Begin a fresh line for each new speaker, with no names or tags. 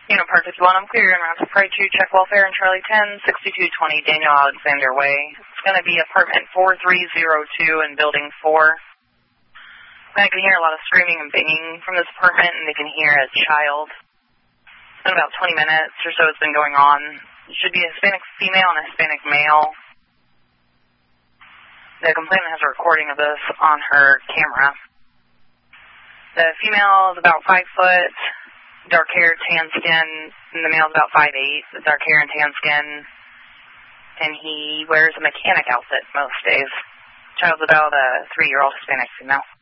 Unit Park 51, I'm clear en route to Pride 2, check welfare in Charlie 10, 6220 Daniel Alexander Way. It's going to be apartment 4302 in building 4. I can hear a lot of screaming and banging from this apartment, and they can hear a child. In about 20 minutes or so it's been going on. It should be a Hispanic female and a Hispanic male. The complainant has a recording of this on her camera. The female is about 5 foot, dark hair, tan skin, and the male is about 5'8", with dark hair and tan skin, and he wears a mechanic outfit most days. The child's about a 3-year-old Hispanic female.